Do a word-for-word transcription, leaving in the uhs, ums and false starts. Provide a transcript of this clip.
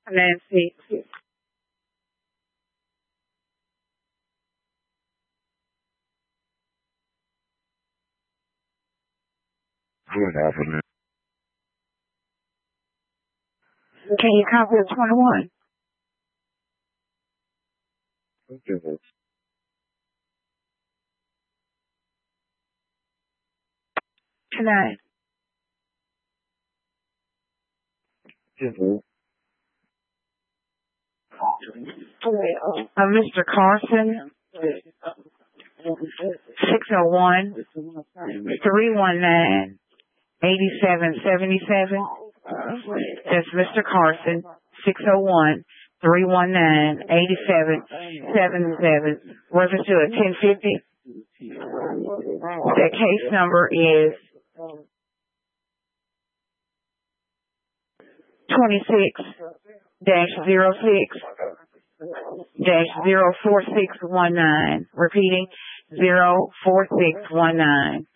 Nancy. Good afternoon. Can you copy the twenty-one? Okay. Tonight. Simple. Uh, Mister Carson. six oh one, three one nine, eight seven seven seven. That's Mister Carson, six oh one, three one nine, eight seven seven seven. Reference to a ten fifty. The case number is twenty-six dash zero six dash zero four six one nine. Repeating, zero four six one nine.